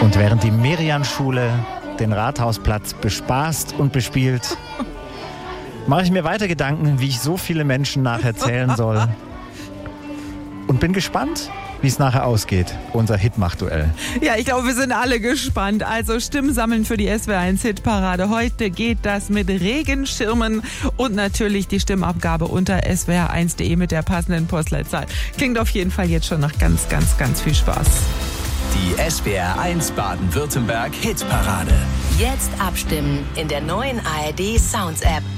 Und während die Merian-Schule den Rathausplatz bespaßt und bespielt, mache ich mir weiter Gedanken, wie ich so viele Menschen nacherzählen soll. Und bin gespannt, wie es nachher ausgeht, unser Hitmach-Duell. Ja, ich glaube, wir sind alle gespannt. Also Stimmen sammeln für die SWR1-Hitparade. Heute geht das mit Regenschirmen und natürlich die Stimmabgabe unter swr1.de mit der passenden Postleitzahl. Klingt auf jeden Fall jetzt schon nach ganz, ganz, ganz viel Spaß. Die SWR1 Baden-Württemberg Hitparade. Jetzt abstimmen in der neuen ARD Sounds App.